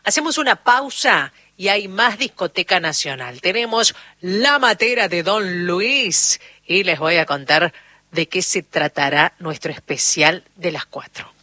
Hacemos una pausa y hay más discoteca nacional. Tenemos La Matera de Don Luis y les voy a contar de qué se tratará nuestro especial de las 4.